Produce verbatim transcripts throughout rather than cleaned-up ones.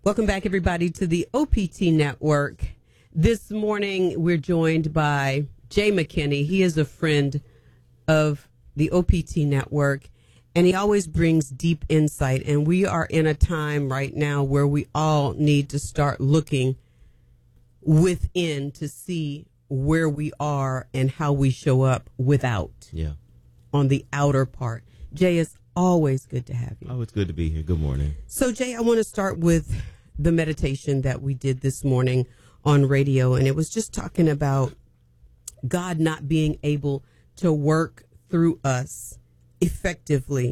Welcome back, everybody, to the O P T Network. This morning, we're joined by Jay McKinney. He is a friend of the O P T Network, and he always brings deep insight. And we are in a time right now where we all need to start looking within to see where we are and how we show up without. Yeah. On the outer part. Jay, it's always good to have you. Oh, it's good to be here. Good morning. So, Jay, I want to start with the meditation that we did this morning on radio, and it was just talking about God not being able to work through us effectively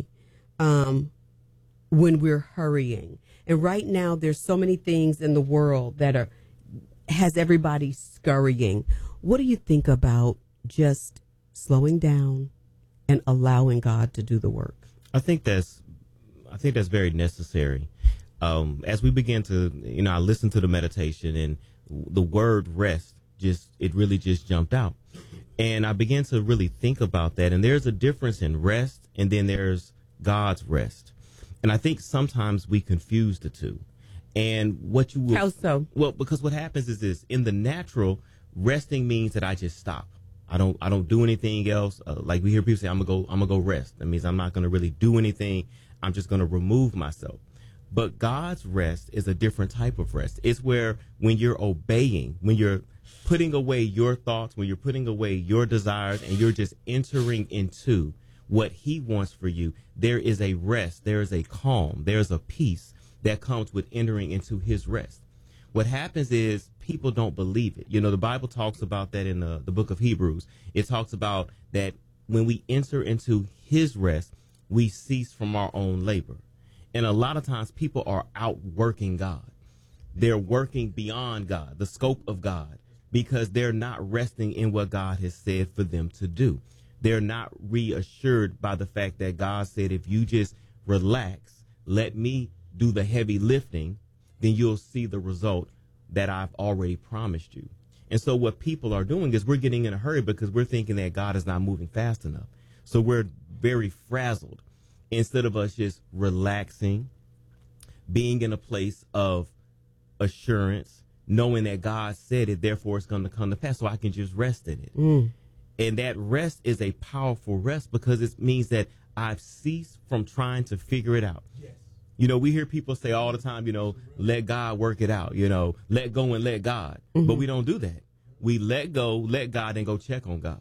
um, when we're hurrying. And right now, there's so many things in the world that are has everybody scurrying. What do you think about just slowing down and allowing God to do the work? I think that's, I think that's very necessary. Um, as we begin to, you know, I listened to the meditation and the word rest just, it really just jumped out. And I began to really think about that. And there's a difference in rest and then there's God's rest. And I think sometimes we confuse the two. And what you will, how so? Well, because what happens is this: in the natural, resting means that I just stop. I don't, I don't do anything else. Uh, like we hear people say, I'm gonna go, I'm gonna go rest. That means I'm not gonna really do anything. I'm just gonna remove myself. But God's rest is a different type of rest. It's where when you're obeying, when you're putting away your thoughts, when you're putting away your desires, and you're just entering into what He wants for you, there is a rest, there is a calm, there's a peace that comes with entering into His rest. What happens is people don't believe it. You know, the Bible talks about that in the, the book of Hebrews. It talks about that when we enter into His rest, we cease from our own labor. And a lot of times people are outworking God. They're working beyond God, the scope of God, because they're not resting in what God has said for them to do. They're not reassured by the fact that God said, if you just relax, let me do the heavy lifting, then you'll see the result that I've already promised you. And so what people are doing is we're getting in a hurry because we're thinking that God is not moving fast enough. So we're very frazzled instead of us just relaxing, being in a place of assurance, knowing that God said it, therefore it's going to come to pass, so I can just rest in it. Mm. And that rest is a powerful rest because it means that I've ceased from trying to figure it out. Yes. You know, we hear people say all the time, you know, let God work it out, you know, let go and let God. Mm-hmm. But we don't do that. We let go, let God, and go check on God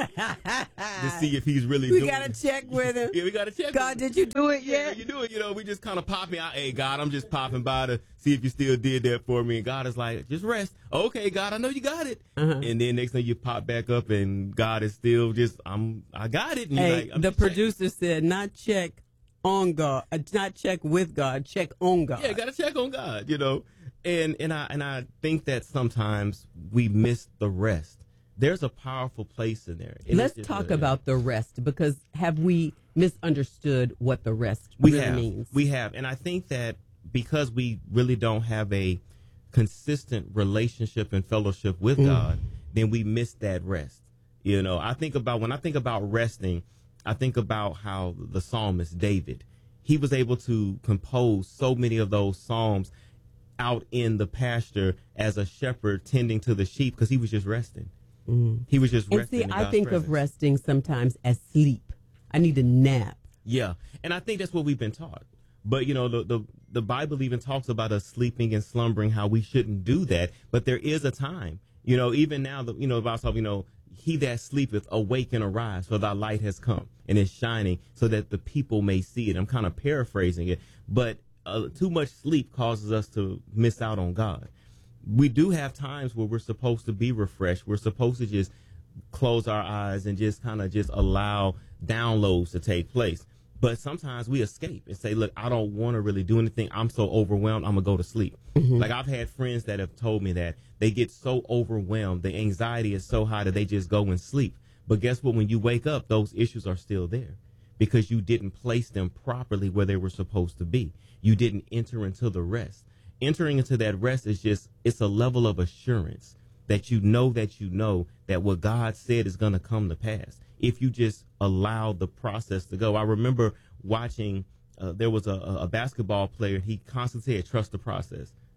to see if He's really we doing gotta it. check with Him. Yeah, we got to check God, with Him. did you do it Yeah, yet? you do it, you know, we just kind of popping out. Hey, God, I'm just popping by to see if you still did that for me. And God is like, just rest. Okay, God, I know you got it. Uh-huh. And then next thing you pop back up and God is still just, I'm, I got it. And hey, like, I'm the just producer checking. said not check on God, uh, not check with God, check on God. Yeah, got to check on God, you know. And and I and I think that sometimes we miss the rest. There's a powerful place in there. And Let's talk a, about the rest, because have we misunderstood what the rest we really have, means? We have. And I think that because we really don't have a consistent relationship and fellowship with mm. God, then we miss that rest. You know, I think about, when I think about resting, I think about how the psalmist David, he was able to compose so many of those psalms out in the pasture as a shepherd tending to the sheep because he was just resting. Mm. He was just and resting. see, in I God's think presence. of resting sometimes as sleep. I need a nap. Yeah, and I think that's what we've been taught. But, you know, the, the, the Bible even talks about us sleeping and slumbering, how we shouldn't do that. But there is a time, you know, even now, the, you know, about you know, he that sleepeth, awake and arise, for thy light has come and is shining so that the people may see it. I'm kind of paraphrasing it, but uh, too much sleep causes us to miss out on God. We do have times where we're supposed to be refreshed. We're supposed to just close our eyes and just kind of just allow downloads to take place. But sometimes we escape and say, look, I don't want to really do anything. I'm so overwhelmed. I'm going to go to sleep. Mm-hmm. Like I've had friends that have told me that they get so overwhelmed. The anxiety is so high that they just go and sleep. But guess what? When you wake up, those issues are still there because you didn't place them properly where they were supposed to be. You didn't enter into the rest. Entering into that rest is just, it's a level of assurance that you know that you know that what God said is going to come to pass if you just allow the process to go. I remember watching, uh, there was a, a basketball player, he constantly said, trust the process.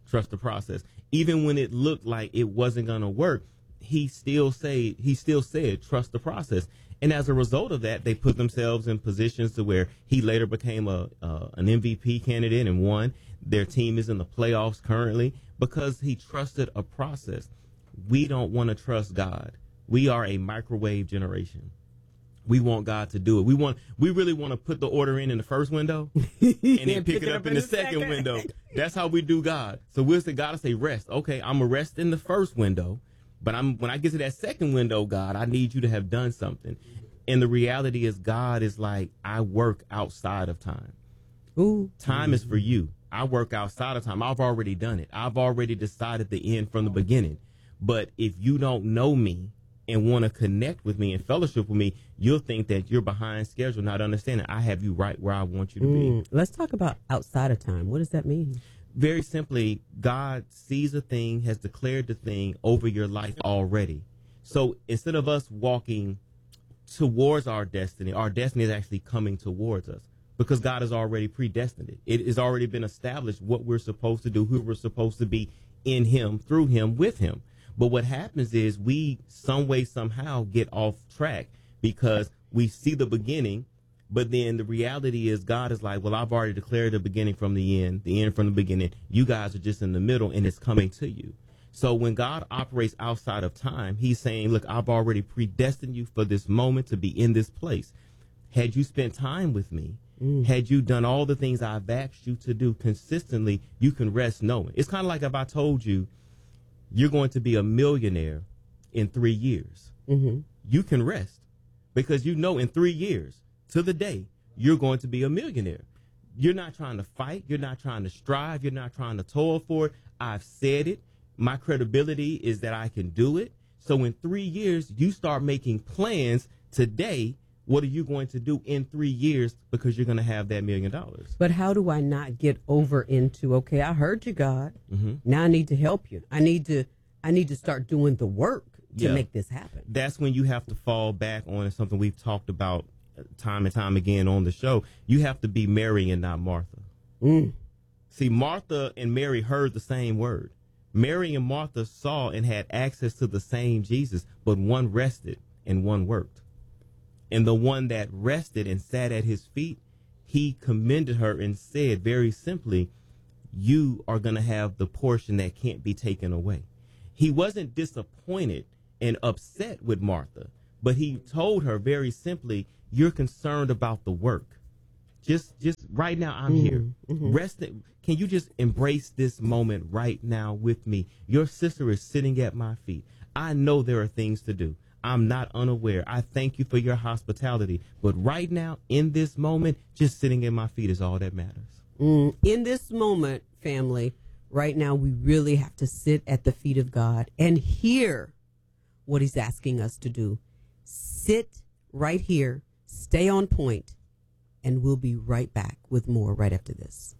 trust the process. Even when it looked like it wasn't going to work, he still say he still said, trust the process. And as a result of that, they put themselves in positions to where he later became a uh, an M V P candidate and won. Their team is in the playoffs currently because he trusted a process. We don't want to trust God. We are a microwave generation. We want God to do it. We want, we really want to put the order in in the first window and then pick, pick it up, up in the, the second, second window. That's how we do God. So we'll say, God will say rest. Okay, I'm going to rest in the first window, but I'm when I get to that second window, God, I need you to have done something. And the reality is God is like, I work outside of time. Ooh. Time mm-hmm. is for you. I work outside of time. I've already done it. I've already decided the end from the beginning. But if you don't know me and want to connect with me and fellowship with me, you'll think that you're behind schedule, not understanding I have you right where I want you to mm, be. Let's talk about outside of time. What does that mean? Very simply, God sees a thing, has declared the thing over your life already. So instead of us walking towards our destiny, our destiny is actually coming towards us because God has already predestined it. It has already been established what we're supposed to do, who we're supposed to be in him, through him, with him. But what happens is we some way, somehow get off track because we see the beginning, but then the reality is God is like, well, I've already declared the beginning from the end, the end from the beginning. You guys are just in the middle and it's coming to you. So when God operates outside of time, he's saying, look, I've already predestined you for this moment to be in this place. Had you spent time with me, mm. had you done all the things I've asked you to do consistently, you can rest knowing. It's kind of like if I told you, you're going to be a millionaire in three years. Mm-hmm. You can rest because you know in three years to the day, you're going to be a millionaire. You're not trying to fight. You're not trying to strive. You're not trying to toil for it. I've said it. My credibility is that I can do it. So in three years, you start making plans today. What are you going to do in three years because you're going to have that million dollars? But how do I not get over into, okay, I heard you, God. Mm-hmm. Now I need to help you. I need to I need to start doing the work to yeah. make this happen. That's when you have to fall back on something we've talked about time and time again on the show. You have to be Mary and not Martha. Mm. See, Martha and Mary heard the same word. Mary and Martha saw and had access to the same Jesus, but one rested and one worked. And the one that rested and sat at his feet, he commended her and said very simply, you are going to have the portion that can't be taken away. He wasn't disappointed and upset with Martha, but he told her very simply, you're concerned about the work. Just just right now, I'm mm-hmm. here. Mm-hmm. Rest. Can you just embrace this moment right now with me? Your sister is sitting at my feet. I know there are things to do. I'm not unaware. I thank you for your hospitality. But right now, in this moment, just sitting at my feet is all that matters. Mm, in this moment, family, right now, we really have to sit at the feet of God and hear what he's asking us to do. Sit right here, stay on point, and we'll be right back with more right after this.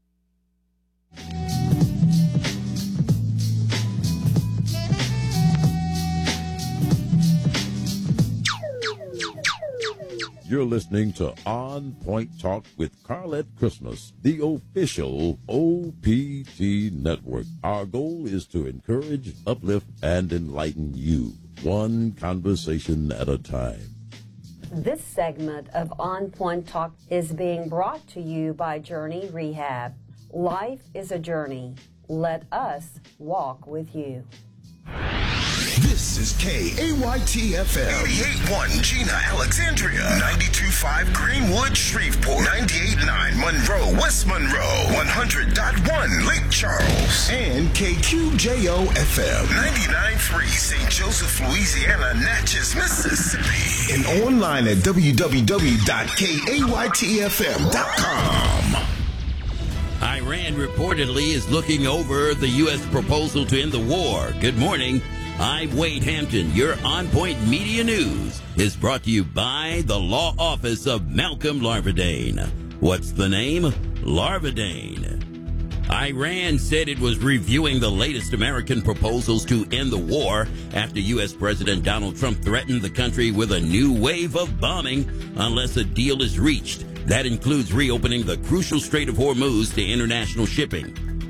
You're listening to On Point Talk with Carlette Christmas, the official O P T network. Our goal is to encourage, uplift, and enlighten you, one conversation at a time. This segment of On Point Talk is being brought to you by Journey Rehab. Life is a journey. Let us walk with you. This is K A Y T F M, eighty-eight point one Gina, Alexandria, ninety-two point five Greenwood, Shreveport, ninety-eight point nine Monroe, West Monroe, one hundred point one Lake Charles, and K Q J O F M, ninety-nine point three Saint Joseph, Louisiana, Natchez, Mississippi, and online at w w w dot k a y t f m dot com. Iran reportedly is looking over the U S proposal to end the war. Good morning. I'm Wade Hampton. Your On Point Media News is brought to you by the Law Office of Malcolm Larvadain. What's the name? Larvadain. Iran said it was reviewing the latest American proposals to end the war after U S President Donald Trump threatened the country with a new wave of bombing unless a deal is reached. That includes reopening the crucial Strait of Hormuz to international shipping.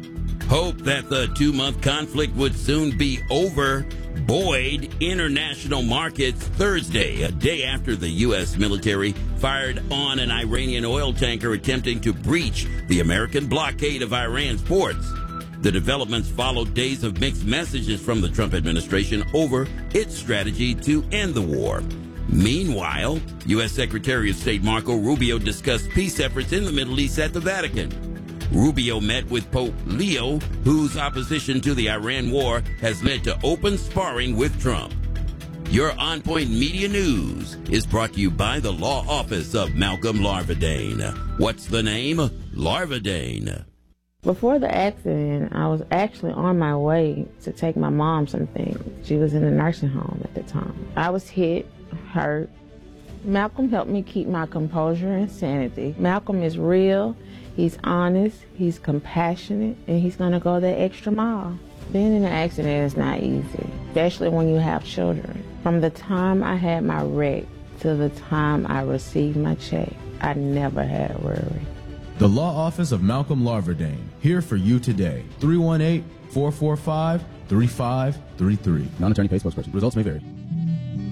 Hope that the two-month conflict would soon be over buoyed international markets Thursday, a day after the U S military fired on an Iranian oil tanker attempting to breach the American blockade of Iran's ports. The developments followed days of mixed messages from the Trump administration over its strategy to end the war. Meanwhile, U S Secretary of State Marco Rubio discussed peace efforts in the Middle East at the Vatican. Rubio met with Pope Leo, whose opposition to the Iran war has led to open sparring with Trump. Your On Point Media News is brought to you by the law office of Malcolm Larvadain. What's the name? Larvadain. Before the accident, I was actually on my way to take my mom some things. She was in a nursing home at the time. I was hit, hurt. Malcolm helped me keep my composure and sanity. Malcolm is real, he's honest, he's compassionate, and he's going to go that extra mile. Being in an accident is not easy, especially when you have children. From the time I had my wreck to the time I received my check, I never had a worry. The Law Office of Malcolm Larvadain, here for you today. three one eight, four four five, three five three three. Non-attorney paid spokesperson. Results may vary.